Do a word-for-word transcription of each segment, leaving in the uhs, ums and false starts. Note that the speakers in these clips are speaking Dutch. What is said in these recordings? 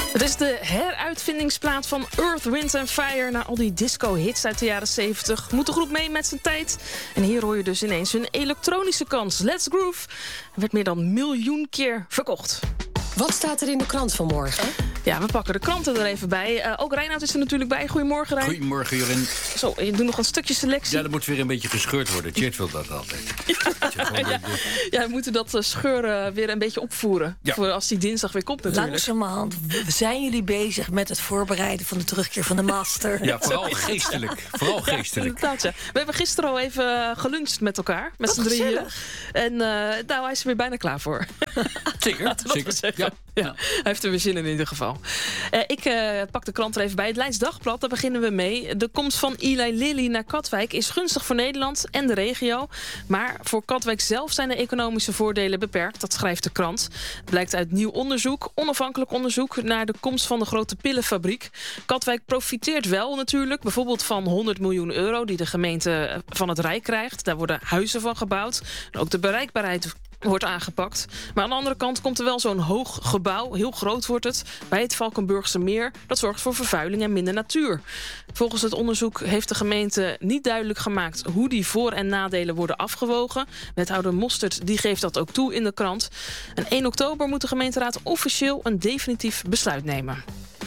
Het is de heruitvindingsplaat van Earth, Wind and Fire. Na al die disco-hits uit de jaren zeventig moet de groep mee met zijn tijd. En hier hoor je dus ineens hun elektronische kans. Let's Groove werd meer dan een miljoen keer verkocht. Wat staat er in de krant vanmorgen? Ja, we pakken de kranten er even bij. Uh, ook Reinoud is er natuurlijk bij. Goedemorgen, Rein. Goedemorgen, Jorin. Zo, je doet nog een stukje selectie. Ja, dat moet weer een beetje gescheurd worden. Tjeerd wil dat altijd. Ja, ja, we moeten dat uh, scheuren weer een beetje opvoeren. Ja. Voor als die dinsdag weer komt natuurlijk. Langzamerhand zijn jullie bezig met het voorbereiden van de terugkeer van de master. Ja, vooral geestelijk. Vooral geestelijk. Inderdaad, ja. We hebben gisteren al even geluncht met elkaar. Met z'n drieën. En uh, nou, hij is er weer bijna klaar voor. Zeker, zeker. Ja. Ja, hij heeft er weer zin in in ieder geval. Uh, ik uh, pak de krant er even bij. Het Leids Dagblad, daar beginnen we mee. De komst van Eli Lilly naar Katwijk is gunstig voor Nederland en de regio. Maar voor Katwijk zelf zijn de economische voordelen beperkt. Dat schrijft de krant. Het blijkt uit nieuw onderzoek, onafhankelijk onderzoek naar de komst van de grote pillenfabriek. Katwijk profiteert wel natuurlijk, bijvoorbeeld van honderd miljoen euro die de gemeente van het Rijk krijgt. Daar worden huizen van gebouwd. En ook de bereikbaarheid wordt aangepakt. Maar aan de andere kant komt er wel zo'n hoog gebouw, heel groot wordt het, bij het Valkenburgse meer. Dat zorgt voor vervuiling en minder natuur. Volgens het onderzoek heeft de gemeente niet duidelijk gemaakt hoe die voor- en nadelen worden afgewogen. Wethouder Mostert die geeft dat ook toe in de krant. En één oktober moet de gemeenteraad officieel een definitief besluit nemen.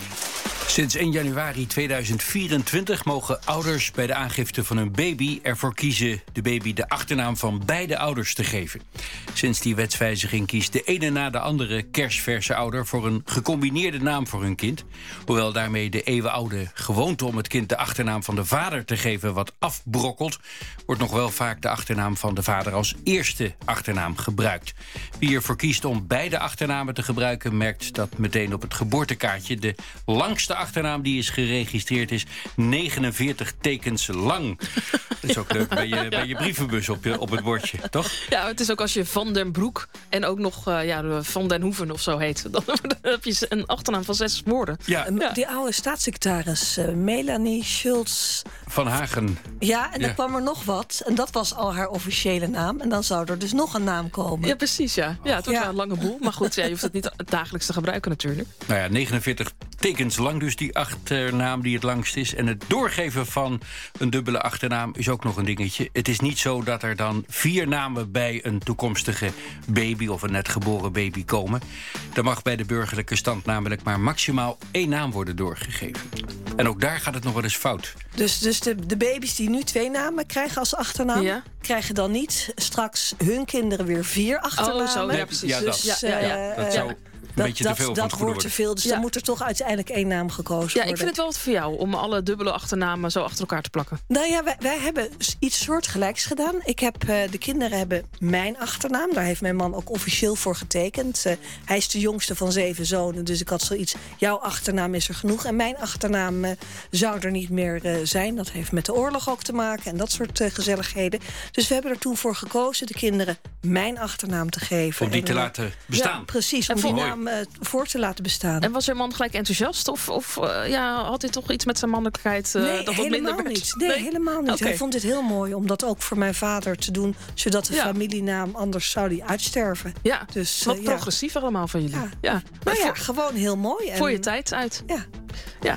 Sinds één januari tweeduizend vierentwintig mogen ouders bij de aangifte van hun baby ervoor kiezen de baby de achternaam van beide ouders te geven. Sinds die wetswijziging kiest de ene na de andere kersverse ouder voor een gecombineerde naam voor hun kind. Hoewel daarmee de eeuwenoude gewoonte om het kind de achternaam van de vader te geven wat afbrokkelt, wordt nog wel vaak de achternaam van de vader als eerste achternaam gebruikt. Wie ervoor kiest om beide achternamen te gebruiken, merkt dat meteen op het geboortekaartje. De langste achternaam die is geregistreerd is negenenveertig tekens lang. Dat is ook leuk bij je, bij je brievenbus op, je, op het bordje, toch? Ja, het is ook als je Van den Broek en ook nog uh, ja, Van den Hoeven of zo heet. Dan heb je een achternaam van zes woorden. Ja. Ja. Die oude staatssecretaris uh, Melanie Schultz Van Hagen. Ja, en dan Ja. kwam er nog wat. En dat was al haar officiële naam. En dan zou er dus nog een naam komen. Ja, precies, ja. Ja, het was Ja. wel een lange boel. Maar goed, ja, je hoeft het niet dagelijks te gebruiken natuurlijk. Nou ja, negenenveertig tekens lang dus die achternaam die het langst is. En het doorgeven van een dubbele achternaam is ook nog een dingetje. Het is niet zo dat er dan vier namen bij een toekomstige baby of een net geboren baby komen. Er mag bij de burgerlijke stand namelijk maar maximaal één naam worden doorgegeven. En ook daar gaat het nog wel eens fout. Dus, dus de, de baby's die nu twee namen krijgen als achternaam, Ja. krijgen dan niet straks hun kinderen weer vier achternamen. Oh, zo, ja, precies. Ja, dat. Dus, Ja, ja, ja. eh, Dat eh, zou een dat, beetje te dat, veel van dat het goede wordt te worden. veel. Dus Ja. dan moet er toch uiteindelijk één naam gekozen Ja, worden. ik vind het wel wat voor jou om alle dubbele achternamen zo achter elkaar te plakken. Nou ja, wij, wij hebben iets soortgelijks gedaan. Ik heb, uh, de kinderen hebben mijn achternaam. Daar heeft mijn man ook officieel voor getekend. Uh, hij is de jongste van zeven zonen. Dus ik had zoiets, jouw achternaam is er genoeg. En mijn achternaam uh, zou er niet meer uh, zijn. Dat heeft met de oorlog ook te maken. En dat soort uh, gezelligheden. Dus we hebben er toen voor gekozen de kinderen mijn achternaam te geven. Om die En, te uh, laten bestaan. Ja, precies, En om die voor- naam uh, voor te laten bestaan. En was je man gelijk enthousiast? Of, of uh, ja, had hij toch iets met zijn mannelijkheid uh, Nee, dat wat helemaal minder werd? niet. Nee, helemaal niet. Oké. Hij vond dit heel mooi om dat ook voor mijn vader te doen, zodat de Ja. familienaam, anders zou die uitsterven. Ja, Dus, uh, wat ja. progressief allemaal van jullie. Ja. Ja. Nou ja, voor, gewoon heel mooi. En, voor je tijd uit. Ja. Ja.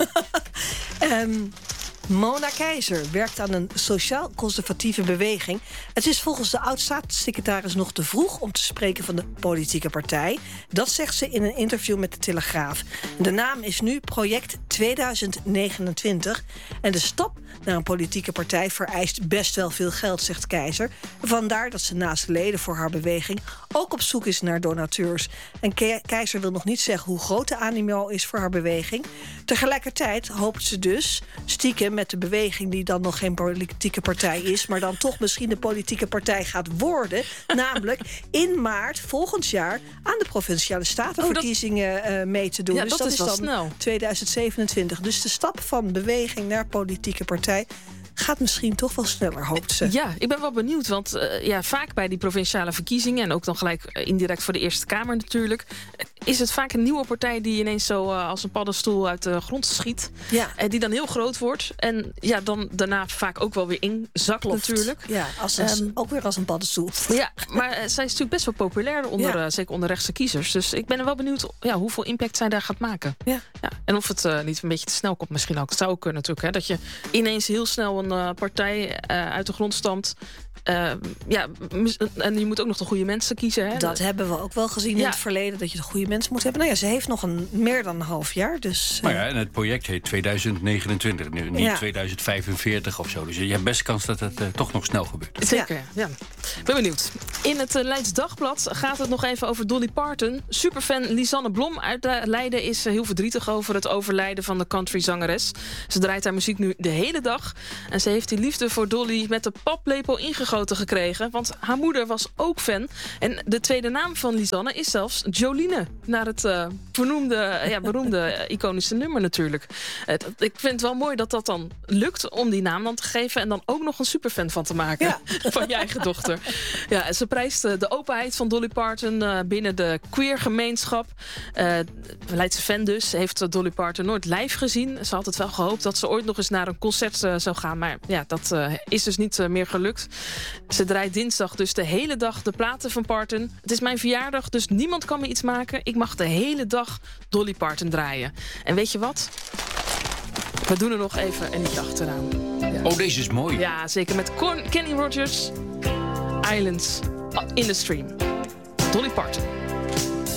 Um, Mona Keizer werkt aan een sociaal-conservatieve beweging. Het is volgens de oud-staatssecretaris nog te vroeg om te spreken van de politieke partij. Dat zegt ze in een interview met de Telegraaf. De naam is nu Project tweeduizend negenentwintig. En de stap naar een politieke partij vereist best wel veel geld, zegt Keizer. Vandaar dat ze naast leden voor haar beweging ook op zoek is naar donateurs. En Ke- Keizer wil nog niet zeggen hoe groot de animo is voor haar beweging. Tegelijkertijd hoopt ze dus stiekem met de beweging die dan nog geen politieke partij is, maar dan toch misschien de politieke partij gaat worden. Namelijk in maart volgend jaar aan de Provinciale Statenverkiezingen Oh, dat... uh, mee te doen. Ja, dus dat dat is is wel dan snel. tweeduizend zevenentwintig. Dus de stap van beweging naar politieke partij gaat misschien toch wel sneller, hoopt ze. Ja, ik ben wel benieuwd, want uh, ja, vaak bij die provinciale verkiezingen en ook dan gelijk uh, indirect voor de Eerste Kamer natuurlijk, is het vaak een nieuwe partij die ineens zo uh, als een paddenstoel uit de grond schiet. Ja. En die dan heel groot wordt. En ja, dan daarna vaak ook wel weer inzakt Klopt. natuurlijk. Ja, als een, um, ook weer als een paddenstoel. Ja, maar uh, zij is natuurlijk best wel populair, onder, ja. uh, zeker onder rechtse kiezers. Dus ik ben er wel benieuwd ja, hoeveel impact zij daar gaat maken. Ja. Ja, en of het uh, niet een beetje te snel komt misschien ook. Het zou ook kunnen natuurlijk, hè, dat je ineens heel snel een uh, partij uh, uit de grond stampt. Uh, ja, en je moet ook nog de goede mensen kiezen. Hè? Dat hebben we ook wel gezien ja. in het verleden, dat je de goede mensen moet hebben. Nou ja, ze heeft nog een, meer dan een half jaar. Dus, maar ja, en het project heet tweeduizend negenentwintig, nu, niet ja. tweeduizend vijfenveertig of zo. Dus je hebt best kans dat het uh, toch nog snel gebeurt. Zeker, ja. ja. Ben benieuwd. In het uh, Leids Dagblad gaat het nog even over Dolly Parton. Superfan Lisanne Blom uit Leiden is uh, heel verdrietig over het overlijden van de countryzangeres. Ze draait haar muziek nu de hele dag. En ze heeft die liefde voor Dolly met de paplepel ingegoten gekregen, want haar moeder was ook fan. En de tweede naam van Lisanne is zelfs Jolene, naar het uh, vernoemde, ja, beroemde uh, iconische nummer natuurlijk. Uh, ik vind het wel mooi dat dat dan lukt om die naam dan te geven en dan ook nog een superfan van te maken ja. van je eigen dochter. Ja, ze prijst uh, de openheid van Dolly Parton uh, binnen de queer gemeenschap. Uh, Leidse fan dus, heeft Dolly Parton nooit live gezien. Ze had het wel gehoopt dat ze ooit nog eens naar een concert uh, zou gaan, maar ja, dat uh, is dus niet uh, meer gelukt. Ze draait dinsdag dus de hele dag de platen van Parton. Het is mijn verjaardag, dus niemand kan me iets maken. Ik mag de hele dag Dolly Parton draaien. En weet je wat? We doen er nog even een liedje achteraan. Ja. Oh, deze is mooi. Ja, zeker met Con- Kenny Rogers. Islands in the Stream. Dolly Parton.